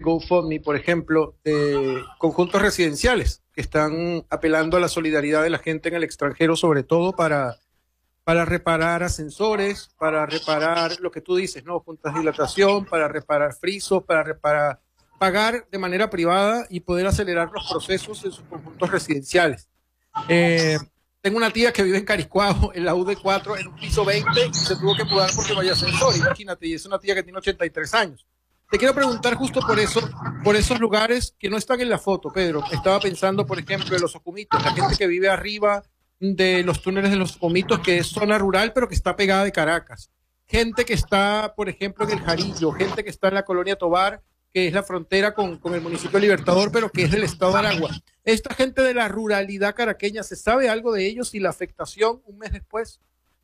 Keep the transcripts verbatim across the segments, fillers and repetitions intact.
GoFundMe, por ejemplo, de conjuntos residenciales que están apelando a la solidaridad de la gente en el extranjero, sobre todo para, para reparar ascensores, para reparar lo que tú dices, ¿no? Juntas de dilatación, para reparar frisos, para reparar, pagar de manera privada y poder acelerar los procesos en sus conjuntos residenciales. Eh, tengo una tía que vive en Cariscuao, en la U D cuatro, en un piso veinte, y se tuvo que mudar porque no hay ascensor, imagínate, y es una tía que tiene ochenta y tres años. Te quiero preguntar justo por eso, por esos lugares que no están en la foto, Pedro. Estaba pensando, por ejemplo, en los Ocumitos, la gente que vive arriba de los túneles de los Ocumitos, que es zona rural, pero que está pegada de Caracas. Gente que está, por ejemplo, en el Jarillo, gente que está en la colonia Tobar, que es la frontera con, con el municipio Libertador, pero que es del estado de Aragua. Esta gente de la ruralidad caraqueña, ¿se sabe algo de ellos y la afectación un mes después?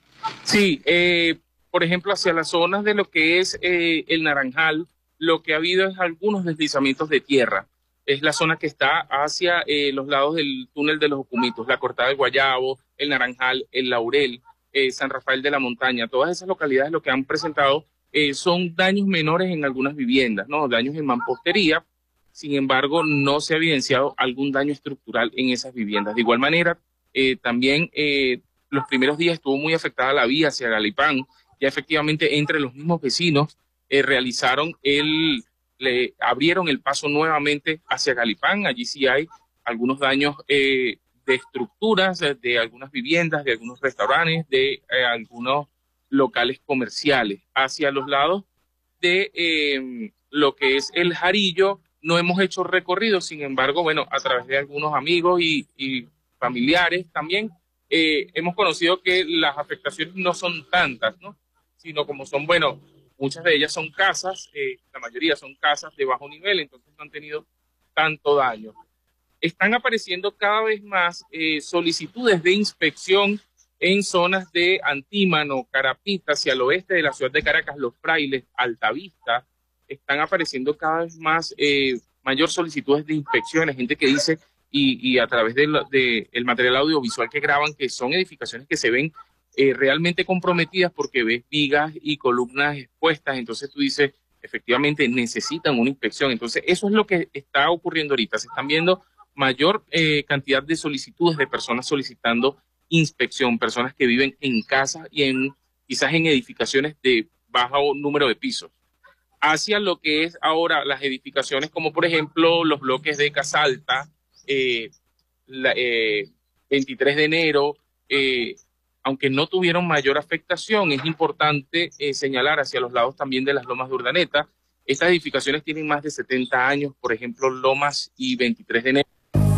Sí, eh, por ejemplo, hacia las zonas de lo que es eh, el Naranjal, lo que ha habido es algunos deslizamientos de tierra. Es la zona que está hacia eh, los lados del túnel de los Ocumitos, la Cortada del Guayabo, el Naranjal, el Laurel, eh, San Rafael de la Montaña. Todas esas localidades lo que han presentado eh, son daños menores en algunas viviendas, ¿no? Daños en mampostería. Sin embargo, no se ha evidenciado algún daño estructural en esas viviendas. De igual manera, eh, también eh, los primeros días estuvo muy afectada la vía hacia Galipán. Ya efectivamente entre los mismos vecinos eh, realizaron el, le abrieron el paso nuevamente hacia Galipán. Allí sí hay algunos daños eh, de estructuras, de, de algunas viviendas, de algunos restaurantes, de eh, algunos locales comerciales. Hacia los lados de eh, lo que es el Jarillo, no hemos hecho recorrido, sin embargo, bueno, a través de algunos amigos y, y familiares también, eh, hemos conocido que las afectaciones no son tantas, ¿no? Sino como son, bueno, muchas de ellas son casas, eh, la mayoría son casas de bajo nivel, entonces no han tenido tanto daño. Están apareciendo cada vez más eh, solicitudes de inspección en zonas de Antímano, Carapita, hacia el oeste de la ciudad de Caracas, Los Frailes, Altavista. Están apareciendo cada vez más eh, mayor solicitudes de inspecciones, gente que dice, y, y a través del de, de material audiovisual que graban, que son edificaciones que se ven eh, realmente comprometidas porque ves vigas y columnas expuestas, entonces tú dices, efectivamente necesitan una inspección. Entonces eso es lo que está ocurriendo ahorita, se están viendo mayor eh, cantidad de solicitudes de personas solicitando inspección, personas que viven en casas y en quizás en edificaciones de bajo número de pisos, hacia lo que es ahora las edificaciones como por ejemplo los bloques de Casalta, eh, la, eh, veintitrés de enero, eh, aunque no tuvieron mayor afectación, es importante eh, señalar hacia los lados también de las Lomas de Urdaneta. Estas edificaciones tienen más de setenta años, por ejemplo Lomas y veintitrés de enero.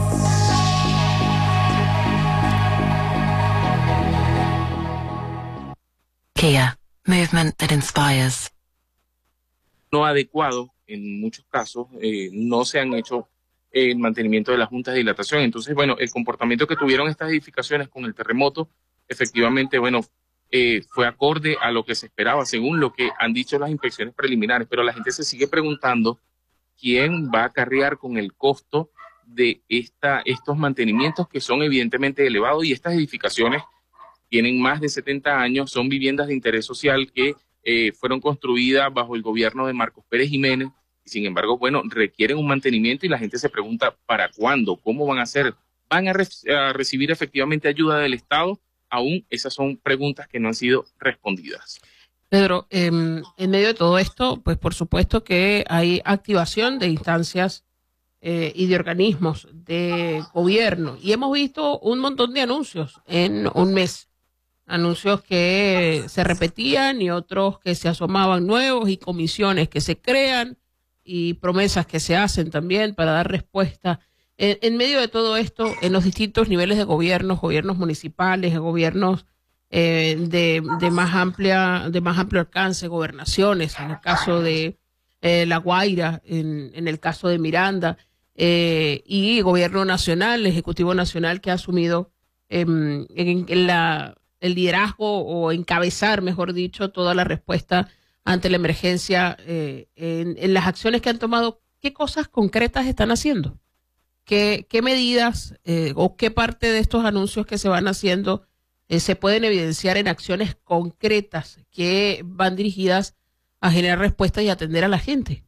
Kia, movement that inspires. No adecuado en muchos casos, eh, no se han hecho eh, el mantenimiento de las juntas de dilatación. Entonces, bueno, el comportamiento que tuvieron estas edificaciones con el terremoto, efectivamente, bueno, eh, fue acorde a lo que se esperaba, según lo que han dicho las inspecciones preliminares, pero la gente se sigue preguntando quién va a acarrear con el costo de esta, estos mantenimientos que son evidentemente elevados, y estas edificaciones tienen más de setenta años, son viviendas de interés social que eh, fueron construidas bajo el gobierno de Marcos Pérez Jiménez, y sin embargo, bueno, requieren un mantenimiento y la gente se pregunta, ¿para cuándo? ¿Cómo van a hacer? ¿Van a, re a recibir efectivamente ayuda del Estado? Aún esas son preguntas que no han sido respondidas. Pedro, eh, en medio de todo esto, pues por supuesto que hay activación de instancias eh, y de organismos de gobierno, y hemos visto un montón de anuncios en un mes. Anuncios que se repetían y otros que se asomaban nuevos, y comisiones que se crean y promesas que se hacen también para dar respuesta. En, en medio de todo esto, en los distintos niveles de gobiernos, gobiernos municipales, gobiernos eh, de, de más amplia, de más amplio alcance, gobernaciones, en el caso de eh, La Guaira, en, en el caso de Miranda, eh, y gobierno nacional, ejecutivo nacional, que ha asumido eh, en, en la el liderazgo o encabezar, mejor dicho, toda la respuesta ante la emergencia, eh, en, en las acciones que han tomado. ¿Qué cosas concretas están haciendo? ¿Qué, qué medidas eh, o qué parte de estos anuncios que se van haciendo eh, se pueden evidenciar en acciones concretas que van dirigidas a generar respuestas y atender a la gente?